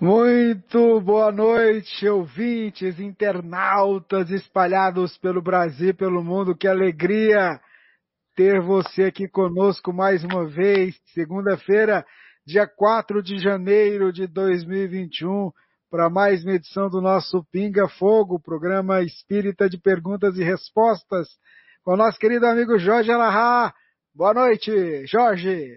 Muito boa noite, ouvintes, internautas espalhados pelo Brasil e pelo mundo. Que alegria ter você aqui conosco mais uma vez. Segunda-feira, dia 4 de janeiro de 2021, para mais uma edição do nosso Pinga Fogo, programa espírita de perguntas e respostas, com o nosso querido amigo Jorge Alahá. Boa noite, Jorge.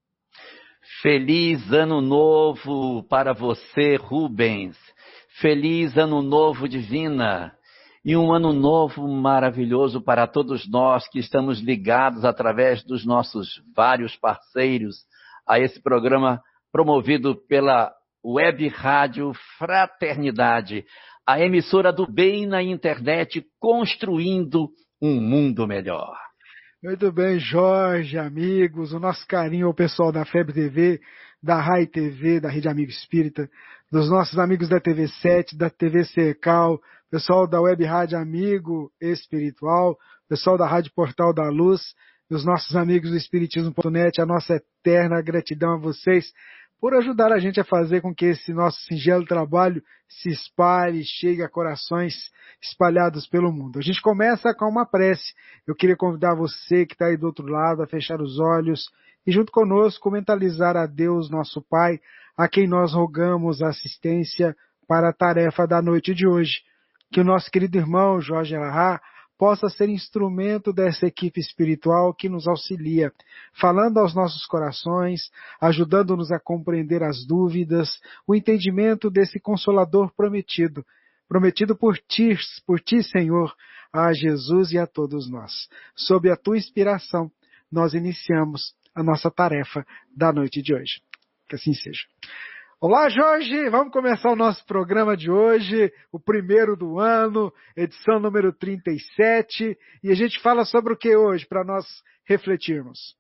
Feliz Ano Novo para você, Rubens. Feliz Ano Novo, Divina. E um Ano Novo maravilhoso para todos nós que estamos ligados através dos nossos vários parceiros a esse programa promovido pela Web Rádio Fraternidade, a emissora do bem na internet, construindo um mundo melhor. Muito bem, Jorge, amigos, o nosso carinho ao pessoal da FEB TV, da RAI TV, da Rede Amigo Espírita, dos nossos amigos da TV 7, da TV Secal, pessoal da Web Rádio Amigo Espiritual, pessoal da Rádio Portal da Luz, os nossos amigos do Espiritismo.net, a nossa eterna gratidão a vocês por ajudar a gente a fazer com que esse nosso singelo trabalho se espalhe, chegue a corações espalhados pelo mundo. A gente começa com uma prece. Eu queria convidar você que está aí do outro lado a fechar os olhos e junto conosco mentalizar a Deus, nosso Pai, a quem nós rogamos assistência para a tarefa da noite de hoje. Que o nosso querido irmão Jorge Alahá possa ser instrumento dessa equipe espiritual que nos auxilia, falando aos nossos corações, ajudando-nos a compreender as dúvidas, o entendimento desse Consolador prometido por ti, Senhor, a Jesus e a todos nós. Sob a tua inspiração, nós iniciamos a nossa tarefa da noite de hoje. Que assim seja. Olá, Jorge! Vamos começar o nosso programa de hoje, o primeiro do ano, edição número 37, e a gente fala sobre o que hoje, para nós refletirmos?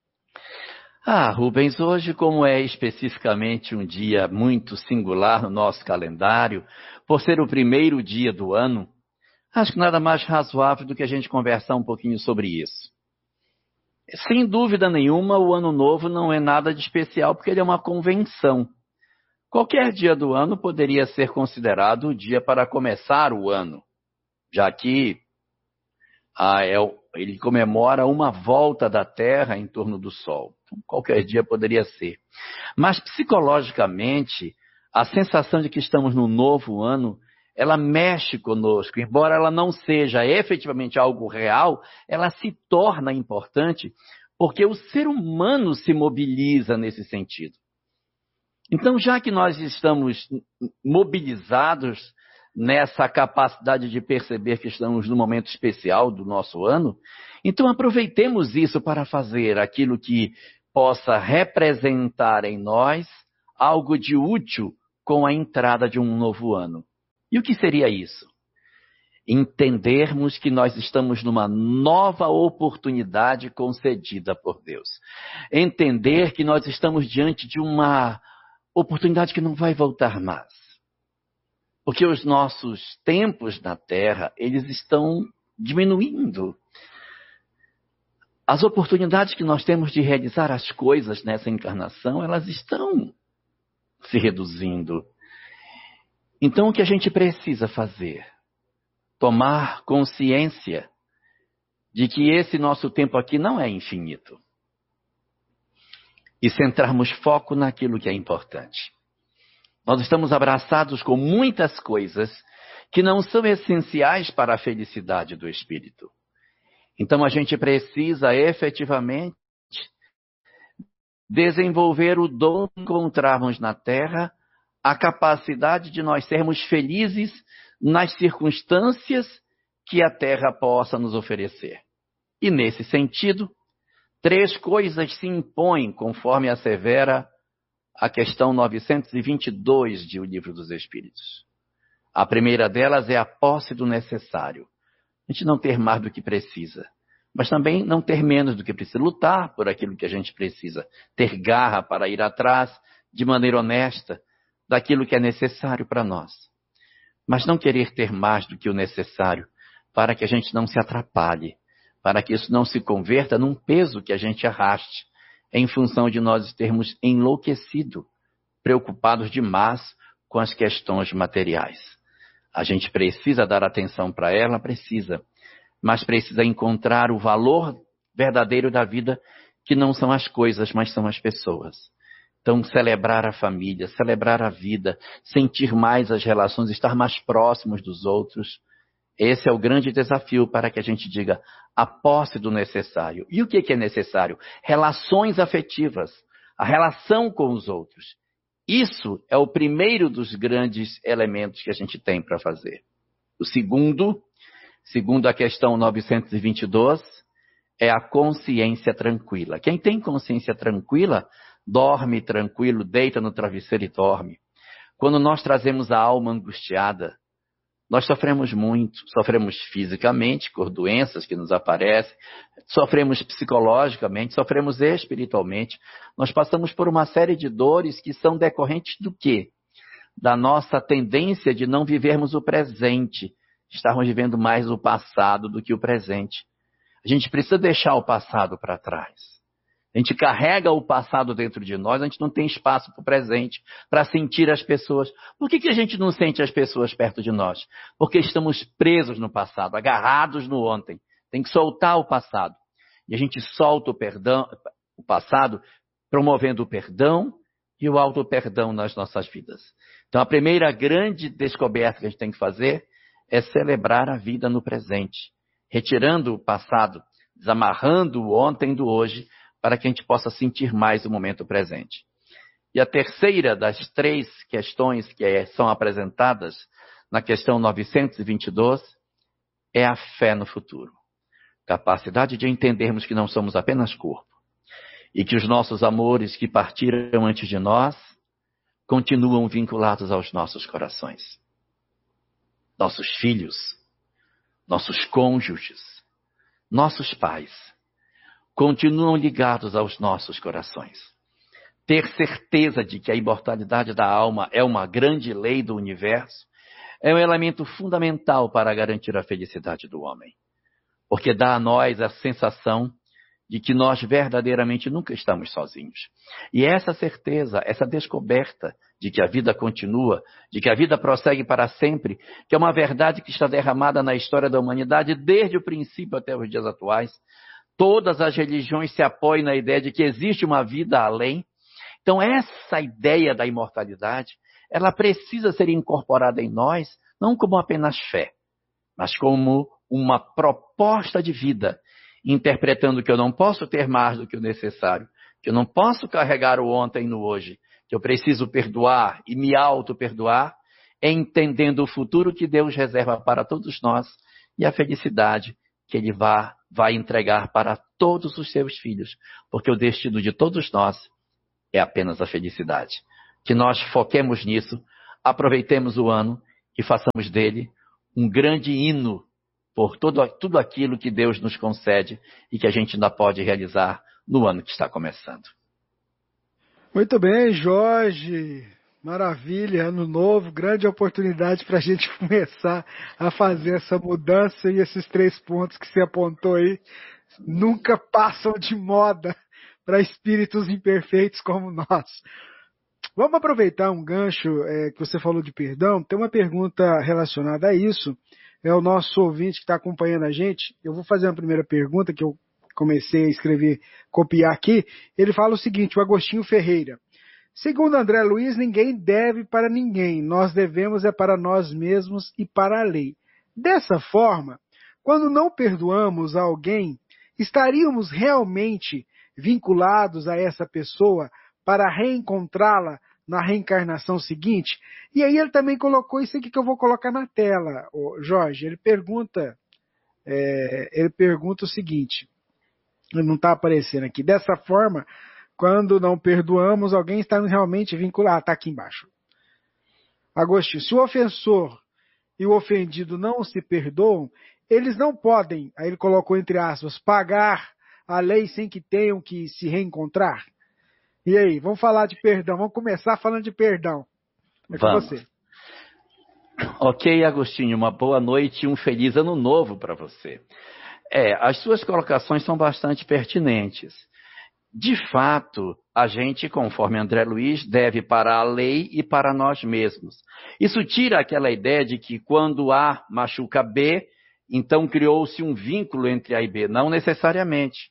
Rubens, hoje, como é especificamente um dia muito singular no nosso calendário, por ser o primeiro dia do ano, acho que nada mais razoável do que a gente conversar um pouquinho sobre isso. Sem dúvida nenhuma, o Ano Novo não é nada de especial, porque ele é uma convenção. Qualquer dia do ano poderia ser considerado o dia para começar o ano, já que ele comemora uma volta da Terra em torno do Sol. Então, qualquer dia poderia ser. Mas, psicologicamente, a sensação de que estamos no novo ano, ela mexe conosco. Embora ela não seja efetivamente algo real, ela se torna importante porque o ser humano se mobiliza nesse sentido. Então, já que nós estamos mobilizados nessa capacidade de perceber que estamos num momento especial do nosso ano, então aproveitemos isso para fazer aquilo que possa representar em nós algo de útil com a entrada de um novo ano. E o que seria isso? Entendermos que nós estamos numa nova oportunidade concedida por Deus. Entender que nós estamos diante de uma oportunidade que não vai voltar mais. Porque os nossos tempos na Terra, eles estão diminuindo. As oportunidades que nós temos de realizar as coisas nessa encarnação, elas estão se reduzindo. Então, o que a gente precisa fazer? Tomar consciência de que esse nosso tempo aqui não é infinito. E centrarmos foco naquilo que é importante. Nós estamos abraçados com muitas coisas que não são essenciais para a felicidade do espírito. Então a gente precisa efetivamente desenvolver o dom de encontrarmos na Terra a capacidade de nós sermos felizes nas circunstâncias que a Terra possa nos oferecer. E nesse sentido, 3 coisas se impõem, conforme assevera a questão 922 de O Livro dos Espíritos. A primeira delas é a posse do necessário. A gente não ter mais do que precisa, mas também não ter menos do que precisa. Lutar por aquilo que a gente precisa. Ter garra para ir atrás, de maneira honesta, daquilo que é necessário para nós. Mas não querer ter mais do que o necessário, para que a gente não se atrapalhe, para que isso não se converta num peso que a gente arraste, em função de nós termos enlouquecido, preocupados demais com as questões materiais. A gente precisa dar atenção para ela, precisa, mas precisa encontrar o valor verdadeiro da vida, que não são as coisas, mas são as pessoas. Então, celebrar a família, celebrar a vida, sentir mais as relações, estar mais próximos dos outros. Esse é o grande desafio para que a gente diga a posse do necessário. E o que é necessário? Relações afetivas, a relação com os outros. Isso é o primeiro dos grandes elementos que a gente tem para fazer. O segundo a questão 922, é a consciência tranquila. Quem tem consciência tranquila, dorme tranquilo, deita no travesseiro e dorme. Quando nós trazemos a alma angustiada, nós sofremos muito, sofremos fisicamente, por doenças que nos aparecem, sofremos psicologicamente, sofremos espiritualmente. Nós passamos por uma série de dores que são decorrentes do quê? Da nossa tendência de não vivermos o presente, estarmos vivendo mais o passado do que o presente. A gente precisa deixar o passado para trás. A gente carrega o passado dentro de nós, a gente não tem espaço para o presente, para sentir as pessoas. Por que a gente não sente as pessoas perto de nós? Porque estamos presos no passado, agarrados no ontem. Tem que soltar o passado. E a gente solta o passado, promovendo o perdão e o auto-perdão nas nossas vidas. Então, a primeira grande descoberta que a gente tem que fazer é celebrar a vida no presente, retirando o passado, desamarrando o ontem do hoje, para que a gente possa sentir mais o momento presente. E a terceira das 3 questões que são apresentadas na questão 922 é a fé no futuro. Capacidade de entendermos que não somos apenas corpo e que os nossos amores que partiram antes de nós continuam vinculados aos nossos corações. Nossos filhos, nossos cônjuges, nossos pais continuam ligados aos nossos corações. Ter certeza de que a imortalidade da alma é uma grande lei do universo é um elemento fundamental para garantir a felicidade do homem. Porque dá a nós a sensação de que nós verdadeiramente nunca estamos sozinhos. E essa certeza, essa descoberta de que a vida continua, de que a vida prossegue para sempre, que é uma verdade que está derramada na história da humanidade desde o princípio até os dias atuais. Todas as religiões se apoiam na ideia de que existe uma vida além. Então, essa ideia da imortalidade, ela precisa ser incorporada em nós, não como apenas fé, mas como uma proposta de vida, interpretando que eu não posso ter mais do que o necessário, que eu não posso carregar o ontem no hoje, que eu preciso perdoar e me auto-perdoar, entendendo o futuro que Deus reserva para todos nós e a felicidade que Ele vai entregar para todos os seus filhos, porque o destino de todos nós é apenas a felicidade. Que nós foquemos nisso, aproveitemos o ano e façamos dele um grande hino por tudo aquilo que Deus nos concede e que a gente ainda pode realizar no ano que está começando. Muito bem, Jorge. Maravilha, ano novo, grande oportunidade para a gente começar a fazer essa mudança, e esses 3 pontos que você apontou aí nunca passam de moda para espíritos imperfeitos como nós. Vamos aproveitar um gancho que você falou de perdão. Tem uma pergunta relacionada a isso. É o nosso ouvinte que está acompanhando a gente. Eu vou fazer uma primeira pergunta que eu comecei a escrever, copiar aqui. Ele fala o seguinte, o Agostinho Ferreira. Segundo André Luiz, ninguém deve para ninguém. Nós devemos para nós mesmos e para a lei. Dessa forma, quando não perdoamos alguém, estaríamos realmente vinculados a essa pessoa para reencontrá-la na reencarnação seguinte? E aí ele também colocou isso aqui que eu vou colocar na tela, Jorge. Ele pergunta o seguinte, ele não está aparecendo aqui. Dessa forma, quando não perdoamos, alguém está realmente vinculado. Está aqui embaixo. Agostinho, se o ofensor e o ofendido não se perdoam, eles não podem, aí ele colocou entre aspas, pagar a lei sem que tenham que se reencontrar? E aí, vamos falar de perdão. Vamos começar falando de perdão. É com você. Ok, Agostinho, uma boa noite e um feliz ano novo para você. As suas colocações são bastante pertinentes. De fato, a gente, conforme André Luiz, deve para a lei e para nós mesmos. Isso tira aquela ideia de que quando A machuca B, então criou-se um vínculo entre A e B. Não necessariamente.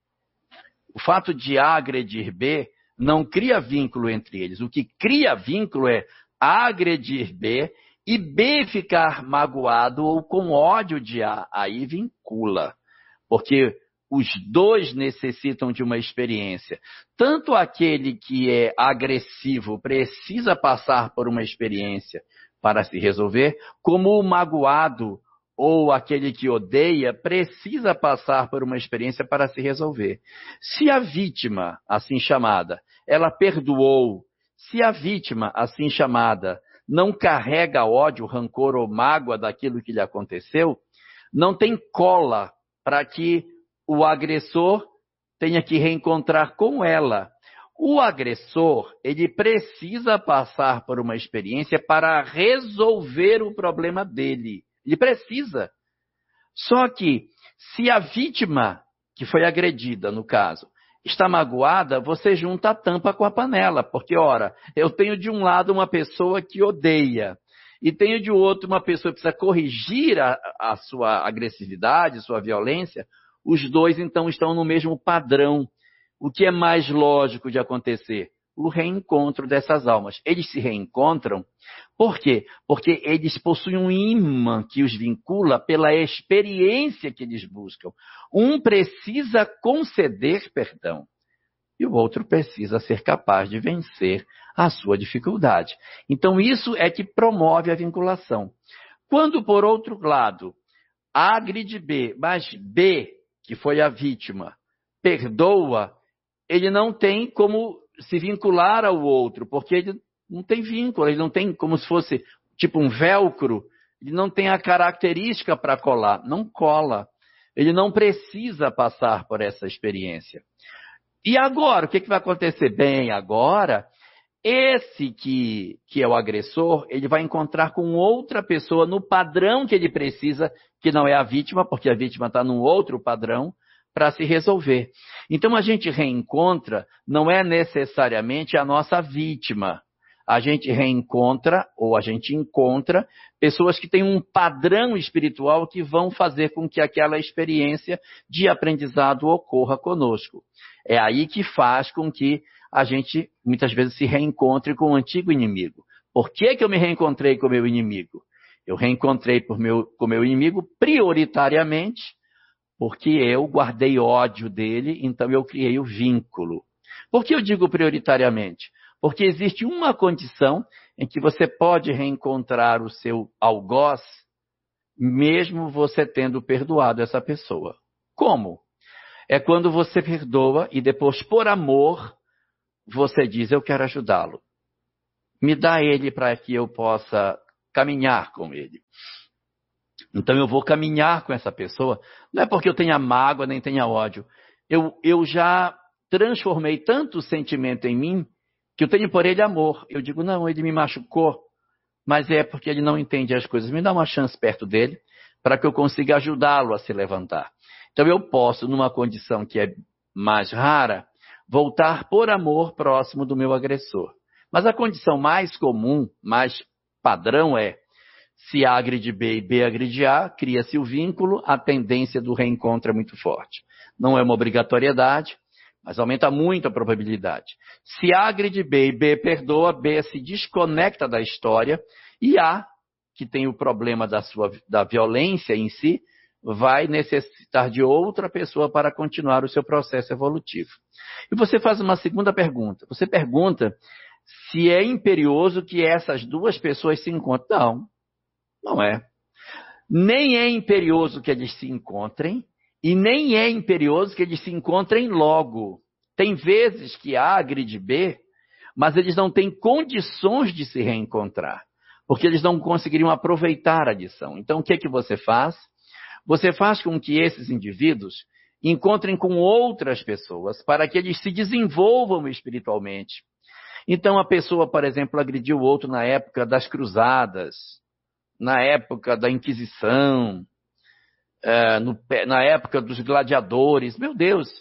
O fato de A agredir B não cria vínculo entre eles. O que cria vínculo é A agredir B e B ficar magoado ou com ódio de A. Aí vincula. Porque os dois necessitam de uma experiência. Tanto aquele que é agressivo precisa passar por uma experiência para se resolver, como o magoado ou aquele que odeia precisa passar por uma experiência para se resolver. Se a vítima, assim chamada, ela perdoou, se a vítima, assim chamada, não carrega ódio, rancor ou mágoa daquilo que lhe aconteceu, não tem cola para que o agressor tenha que reencontrar com ela. O agressor, ele precisa passar por uma experiência para resolver o problema dele. Ele precisa. Só que, se a vítima, que foi agredida, no caso, está magoada, você junta a tampa com a panela. Porque, ora, eu tenho de um lado uma pessoa que odeia, e tenho de outro uma pessoa que precisa corrigir a sua agressividade, sua violência. Os dois, então, estão no mesmo padrão. O que é mais lógico de acontecer? O reencontro dessas almas. Eles se reencontram. Por quê? Porque eles possuem um imã que os vincula pela experiência que eles buscam. Um precisa conceder perdão e o outro precisa ser capaz de vencer a sua dificuldade. Então, isso é que promove a vinculação. Quando, por outro lado, A agride B, mas B, que foi a vítima, perdoa, ele não tem como se vincular ao outro, porque ele não tem vínculo, ele não tem como se fosse tipo um velcro, ele não tem a característica para colar, não cola. Ele não precisa passar por essa experiência. E agora, o que vai acontecer? Bem, agora, esse que é o agressor, ele vai encontrar com outra pessoa no padrão que ele precisa, que não é a vítima, porque a vítima está num outro padrão, para se resolver. Então, a gente reencontra, não é necessariamente a nossa vítima. A gente reencontra, ou a gente encontra, pessoas que têm um padrão espiritual que vão fazer com que aquela experiência de aprendizado ocorra conosco. É aí que faz com que a gente, muitas vezes, se reencontre com o antigo inimigo. Por que eu me reencontrei com o meu inimigo? Eu reencontrei com o meu inimigo prioritariamente porque eu guardei ódio dele, então eu criei o vínculo. Por que eu digo prioritariamente? Porque existe uma condição em que você pode reencontrar o seu algoz, mesmo você tendo perdoado essa pessoa. Como? É quando você perdoa e depois, por amor, você diz, eu quero ajudá-lo. Me dá ele para que eu possa caminhar com ele. Então eu vou caminhar com essa pessoa, não é porque eu tenha mágoa nem tenha ódio. Eu já transformei tanto sentimento em mim que eu tenho por ele amor. Eu digo, não, ele me machucou, mas é porque ele não entende as coisas. Me dá uma chance perto dele para que eu consiga ajudá-lo a se levantar. Então eu posso, numa condição que é mais rara, voltar por amor próximo do meu agressor. Mas a condição mais comum, mais padrão é, se A agride B e B agride A, cria-se o vínculo, a tendência do reencontro é muito forte. Não é uma obrigatoriedade, mas aumenta muito a probabilidade. Se A agride B e B perdoa, B se desconecta da história e A, que tem o problema da violência em si, vai necessitar de outra pessoa para continuar o seu processo evolutivo. E você faz uma segunda pergunta. Você pergunta se é imperioso que essas duas pessoas se encontrem. Não. Não é. Nem é imperioso que eles se encontrem e nem é imperioso que eles se encontrem logo. Tem vezes que A agride B, mas eles não têm condições de se reencontrar, porque eles não conseguiriam aproveitar a lição. Então, o que é que você faz? Você faz com que esses indivíduos encontrem com outras pessoas para que eles se desenvolvam espiritualmente. Então, a pessoa, por exemplo, agrediu o outro na época das cruzadas, na época da Inquisição, na época dos gladiadores. Meu Deus,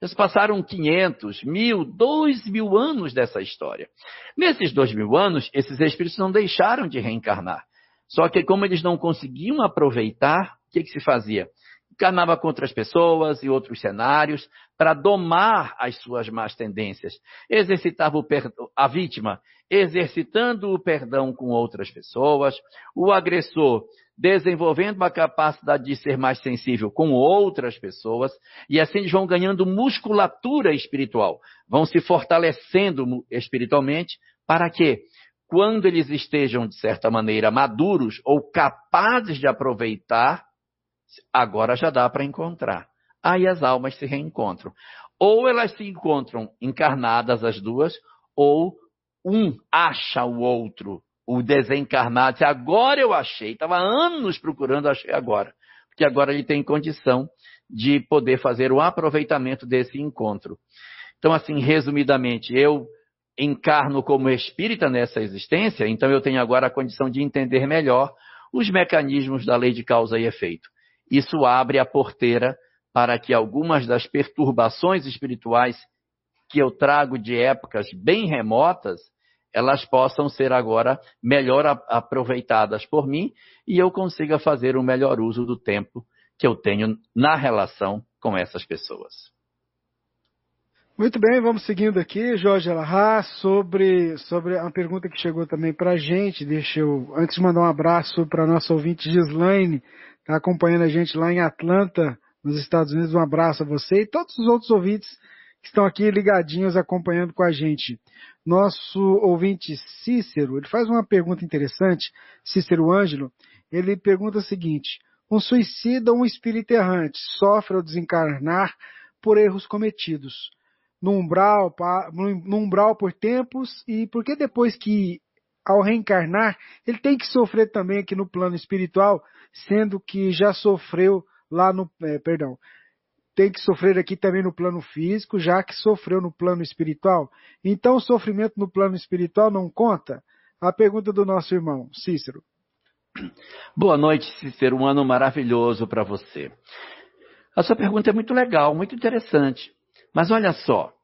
Já se passaram 500, 1000, 2000 anos dessa história. Nesses 2000 anos, esses espíritos não deixaram de reencarnar. Só que como eles não conseguiam aproveitar, o que se fazia? Encarnava com outras pessoas e outros cenários para domar as suas más tendências. Exercitava a vítima, exercitando o perdão com outras pessoas. O agressor, desenvolvendo a capacidade de ser mais sensível com outras pessoas. E assim eles vão ganhando musculatura espiritual. Vão se fortalecendo espiritualmente. Para quê? Quando eles estejam, de certa maneira, maduros ou capazes de aproveitar, agora já dá para encontrar. Aí as almas se reencontram. Ou elas se encontram encarnadas as duas, ou um acha o outro, o desencarnado. Diz, agora eu achei, estava anos procurando, achei agora. Porque agora ele tem condição de poder fazer o aproveitamento desse encontro. Então, assim, resumidamente, eu encarno como espírita nessa existência, então eu tenho agora a condição de entender melhor os mecanismos da lei de causa e efeito. Isso abre a porteira para que algumas das perturbações espirituais que eu trago de épocas bem remotas, elas possam ser agora melhor aproveitadas por mim e eu consiga fazer um melhor uso do tempo que eu tenho na relação com essas pessoas. Muito bem, vamos seguindo aqui, Jorge Elahá, sobre uma pergunta que chegou também para a gente. Deixa eu, antes de mandar um abraço para a nossa ouvinte Gislaine, está acompanhando a gente lá em Atlanta, nos Estados Unidos. Um abraço a você e todos os outros ouvintes que estão aqui ligadinhos, acompanhando com a gente. Nosso ouvinte Cícero, ele faz uma pergunta interessante, Cícero Ângelo, ele pergunta o seguinte: um suicida ou um espírito errante sofre ao desencarnar por erros cometidos no umbral por tempos, e por que depois que, ao reencarnar, ele tem que sofrer também aqui no plano espiritual, sendo que já sofreu lá no... tem que sofrer aqui também no plano físico, já que sofreu no plano espiritual. Então o sofrimento no plano espiritual não conta? A pergunta do nosso irmão, Cícero. Boa noite, Cícero, um ano maravilhoso para você. A sua pergunta é muito legal, muito interessante. Mas olha só,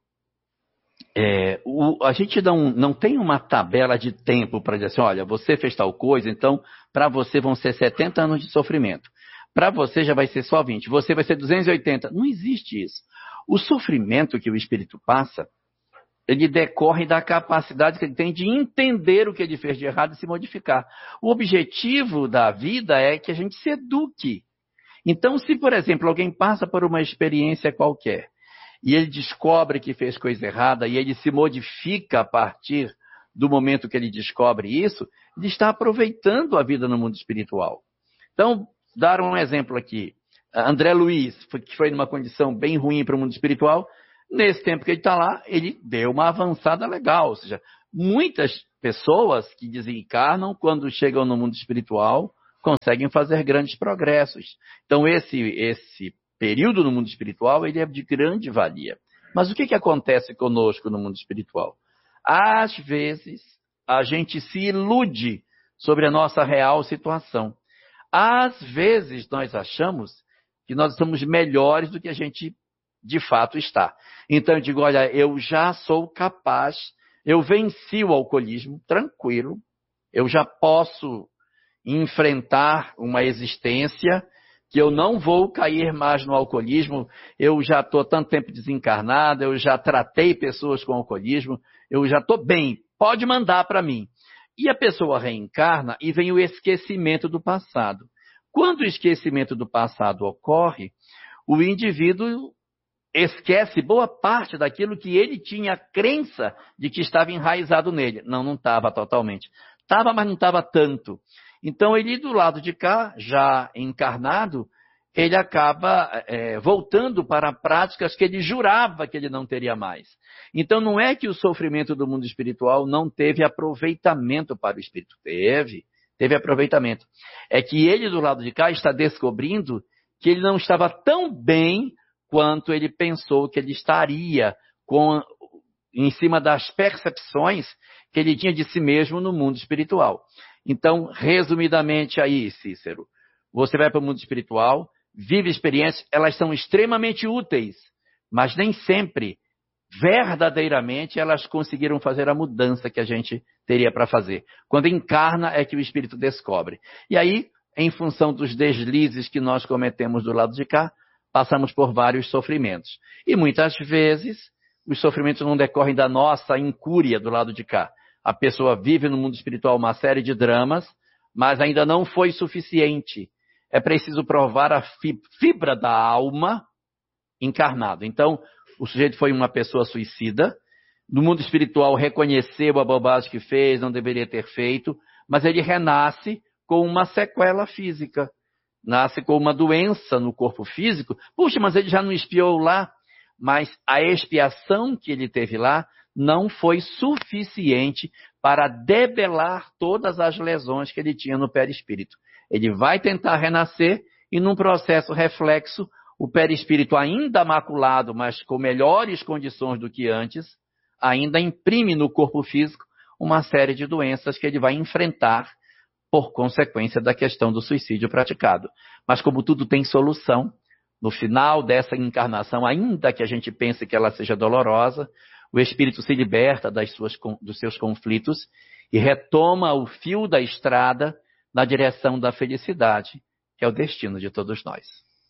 a gente não tem uma tabela de tempo para dizer assim, olha, você fez tal coisa, então para você vão ser 70 anos de sofrimento. Para você já vai ser só 20, você vai ser 280. Não existe isso. O sofrimento que o espírito passa, ele decorre da capacidade que ele tem de entender o que ele fez de errado e se modificar. O objetivo da vida é que a gente se eduque. Então, se, por exemplo, alguém passa por uma experiência qualquer, e ele descobre que fez coisa errada, e ele se modifica a partir do momento que ele descobre isso, ele está aproveitando a vida no mundo espiritual. Então, dar um exemplo aqui. André Luiz, que foi numa condição bem ruim para o mundo espiritual, nesse tempo que ele está lá, ele deu uma avançada legal. Ou seja, muitas pessoas que desencarnam, quando chegam no mundo espiritual, conseguem fazer grandes progressos. Então, esse período no mundo espiritual, ele é de grande valia. Mas o que acontece conosco no mundo espiritual? Às vezes, a gente se ilude sobre a nossa real situação. Às vezes, nós achamos que nós estamos melhores do que a gente de fato está. Então, eu digo, olha, eu já sou capaz, eu venci o alcoolismo, tranquilo, eu já posso enfrentar uma existência que eu não vou cair mais no alcoolismo, eu já estou tanto tempo desencarnado, eu já tratei pessoas com alcoolismo, eu já estou bem, pode mandar para mim. E a pessoa reencarna e vem o esquecimento do passado. Quando o esquecimento do passado ocorre, o indivíduo esquece boa parte daquilo que ele tinha a crença de que estava enraizado nele. Não estava totalmente. Estava, mas não estava tanto. Então, ele do lado de cá, já encarnado, ele acaba voltando para práticas que ele jurava que ele não teria mais. Então, não é que o sofrimento do mundo espiritual não teve aproveitamento para o espírito. Teve aproveitamento. É que ele do lado de cá está descobrindo que ele não estava tão bem quanto ele pensou que ele estaria em cima das percepções que ele tinha de si mesmo no mundo espiritual. Então, resumidamente aí, Cícero, você vai para o mundo espiritual, vive experiências, elas são extremamente úteis mas nem sempre, verdadeiramente, elas conseguiram fazer a mudança que a gente teria para fazer. Quando encarna é que o espírito descobre. E aí, em função dos deslizes que nós cometemos do lado de cá, passamos por vários sofrimentos. E muitas vezes, os sofrimentos não decorrem da nossa incúria do lado de cá. A pessoa vive no mundo espiritual uma série de dramas, mas ainda não foi suficiente. É preciso provar a fibra da alma encarnado. Então, o sujeito foi uma pessoa suicida, no mundo espiritual reconheceu a bobagem que fez, não deveria ter feito, mas ele renasce com uma sequela física, nasce com uma doença no corpo físico. Puxa, mas ele já não expiou lá, mas a expiação que ele teve lá não foi suficiente para debelar todas as lesões que ele tinha no perispírito. Ele vai tentar renascer e num processo reflexo, o perispírito ainda maculado, mas com melhores condições do que antes, ainda imprime no corpo físico uma série de doenças que ele vai enfrentar por consequência da questão do suicídio praticado. Mas como tudo tem solução, no final dessa encarnação, ainda que a gente pense que ela seja dolorosa, o espírito se liberta dos seus conflitos e retoma o fio da estrada na direção da felicidade, que é o destino de todos nós.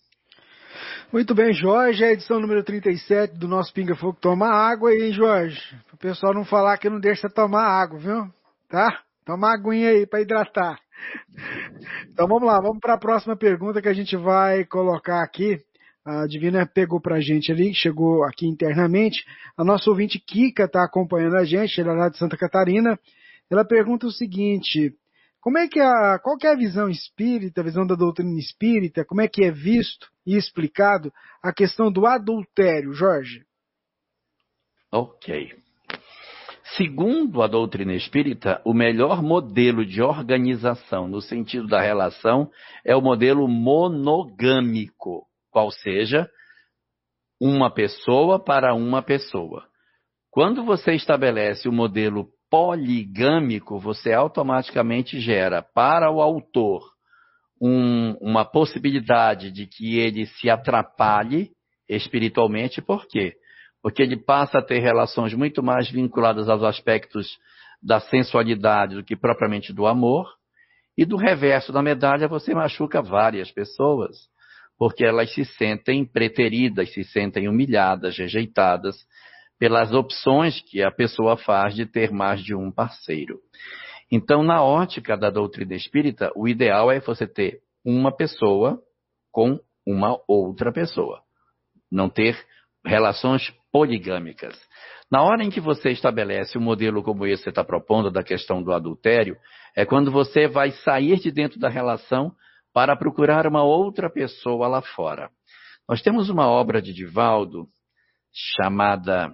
Muito bem, Jorge, a edição número 37 do nosso Pinga Fogo Toma Água aí, Jorge. Para o pessoal não falar que eu não deixo você tomar água, viu? Tá? Toma uma aguinha aí para hidratar. Então vamos lá, vamos para a próxima pergunta que a gente vai colocar aqui. A Divina pegou para a gente ali, chegou aqui internamente. A nossa ouvinte Kika está acompanhando a gente, ela é lá de Santa Catarina. Ela pergunta o seguinte: qual que é a visão espírita, a visão da doutrina espírita, como é que é visto e explicado a questão do adultério, Jorge? Ok. Segundo a doutrina espírita, o melhor modelo de organização no sentido da relação é o modelo monogâmico, qual seja, uma pessoa para uma pessoa. Quando você estabelece o modelo poligâmico, você automaticamente gera para o autor uma possibilidade de que ele se atrapalhe espiritualmente. Por quê? Porque ele passa a ter relações muito mais vinculadas aos aspectos da sensualidade do que propriamente do amor. E do reverso da medalha você machuca várias pessoas, porque elas se sentem preteridas, se sentem humilhadas, rejeitadas pelas opções que a pessoa faz de ter mais de um parceiro. Então, na ótica da doutrina espírita, o ideal é você ter uma pessoa com uma outra pessoa. Não ter relações poligâmicas. Na hora em que você estabelece um modelo como esse que você está propondo, da questão do adultério, é quando você vai sair de dentro da relação para procurar uma outra pessoa lá fora. Nós temos uma obra de Divaldo chamada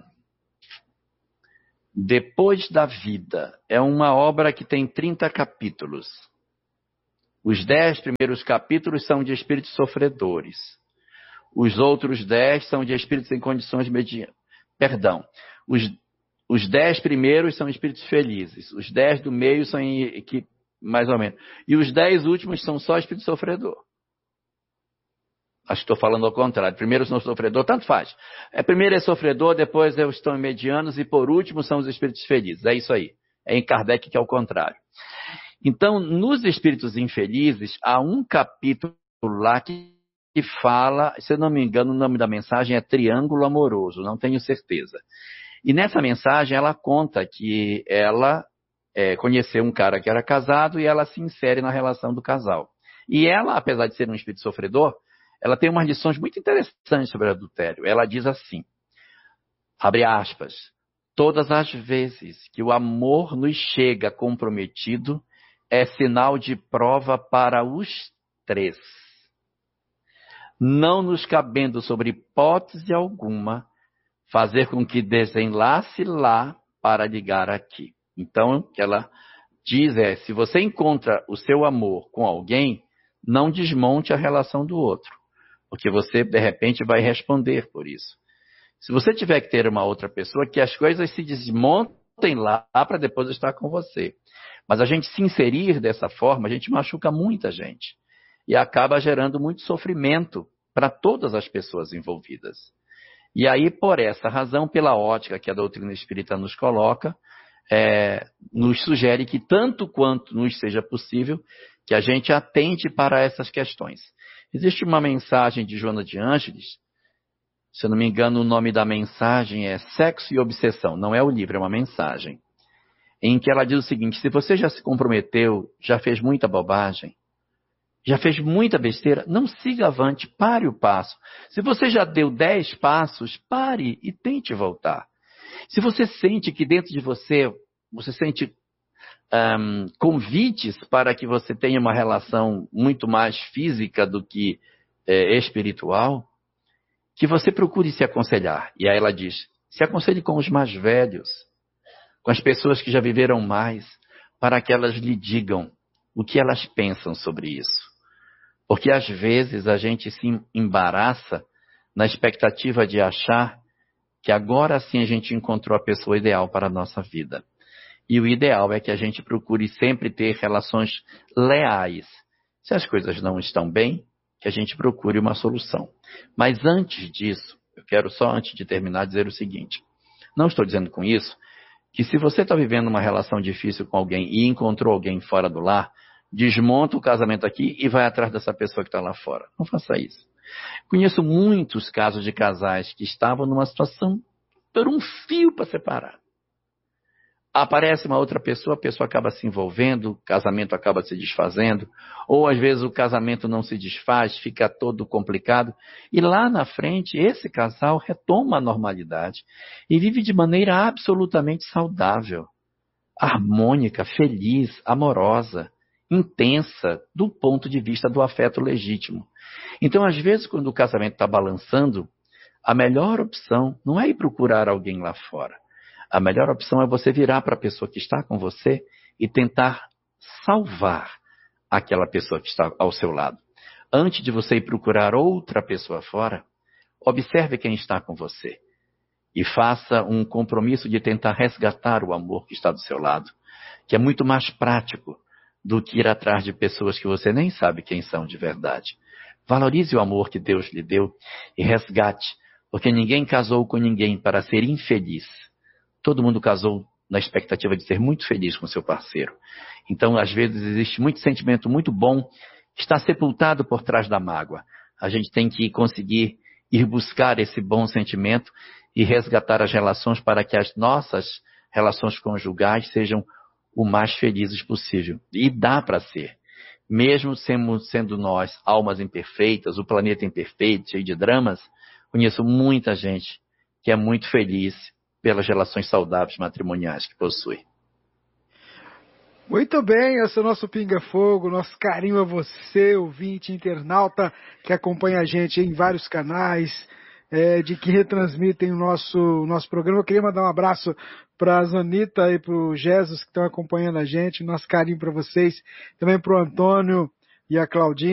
Depois da Vida. É uma obra que tem 30 capítulos. Os 10 primeiros capítulos são de espíritos sofredores. Os outros 10 são de espíritos em condições medianas. Perdão. Os 10 primeiros são espíritos felizes. Os 10 do meio são mais ou menos. E os 10 últimos são só espírito sofredor. Acho que estou falando ao contrário. Primeiro são sofredor, tanto faz. Primeiro é sofredor, depois estão medianos e por último são os espíritos felizes. É isso aí. É em Kardec que é o contrário. Então, nos espíritos infelizes, há um capítulo lá que fala, se eu não me engano, o nome da mensagem é Triângulo Amoroso, não tenho certeza. E nessa mensagem ela conta que ela conheceu um cara que era casado e ela se insere na relação do casal. E ela, apesar de ser um espírito sofredor, ela tem umas lições muito interessantes sobre adultério. Ela diz assim, abre aspas, todas as vezes que o amor nos chega comprometido, é sinal de prova para os 3. Não nos cabendo sobre hipótese alguma, fazer com que desenlace lá para ligar aqui. Então, o que ela diz se você encontra o seu amor com alguém, não desmonte a relação do outro, porque você, de repente, vai responder por isso. Se você tiver que ter uma outra pessoa, que as coisas se desmontem lá para depois estar com você. Mas a gente se inserir dessa forma, a gente machuca muita gente. E acaba gerando muito sofrimento para todas as pessoas envolvidas. E aí, por essa razão, pela ótica que a doutrina espírita nos coloca, nos sugere que tanto quanto nos seja possível, que a gente atente para essas questões. Existe uma mensagem de Joana de Ângeles, se eu não me engano o nome da mensagem é Sexo e Obsessão, não é o livro, é uma mensagem, em que ela diz o seguinte: se você já se comprometeu, já fez muita bobagem, já fez muita besteira, não siga avante, pare o passo. Se você já deu 10 passos, pare e tente voltar. Se você sente que dentro de você sente convites para que você tenha uma relação muito mais física do que espiritual, que você procure se aconselhar. E aí ela diz, se aconselhe com os mais velhos, com as pessoas que já viveram mais, para que elas lhe digam o que elas pensam sobre isso. Porque às vezes a gente se embaraça na expectativa de achar que agora sim a gente encontrou a pessoa ideal para a nossa vida. E o ideal é que a gente procure sempre ter relações leais. Se as coisas não estão bem, que a gente procure uma solução. Mas antes disso, eu quero só antes de terminar dizer o seguinte. Não estou dizendo com isso que se você está vivendo uma relação difícil com alguém e encontrou alguém fora do lar, desmonta o casamento aqui e vai atrás dessa pessoa que está lá fora. Não faça isso. Conheço muitos casos de casais que estavam numa situação por um fio para separar. Aparece uma outra pessoa, a pessoa acaba se envolvendo, o casamento acaba se desfazendo, ou às vezes o casamento não se desfaz, fica todo complicado, e lá na frente esse casal retoma a normalidade e vive de maneira absolutamente saudável, harmônica, feliz, amorosa, intensa, do ponto de vista do afeto legítimo. Então, às vezes, quando o casamento está balançando, a melhor opção não é ir procurar alguém lá fora. A melhor opção é você virar para a pessoa que está com você e tentar salvar aquela pessoa que está ao seu lado. Antes de você ir procurar outra pessoa fora, observe quem está com você e faça um compromisso de tentar resgatar o amor que está do seu lado, que é muito mais prático do que ir atrás de pessoas que você nem sabe quem são de verdade. Valorize o amor que Deus lhe deu e resgate, porque ninguém casou com ninguém para ser infeliz. Todo mundo casou na expectativa de ser muito feliz com seu parceiro. Então, às vezes, existe muito sentimento muito bom que está sepultado por trás da mágoa. A gente tem que conseguir ir buscar esse bom sentimento e resgatar as relações para que as nossas relações conjugais sejam o mais felizes possível. E dá para ser. Mesmo sendo nós almas imperfeitas, o planeta imperfeito, cheio de dramas, conheço muita gente que é muito feliz pelas relações saudáveis matrimoniais que possui. Muito bem, esse é o nosso Pinga Fogo, nosso carinho a você, ouvinte, internauta, que acompanha a gente em vários canais, de que retransmitem o nosso programa. Eu queria mandar um abraço para a Zanita e para o Jesus que estão acompanhando a gente, nosso carinho para vocês, também para o Antônio e a Claudinha.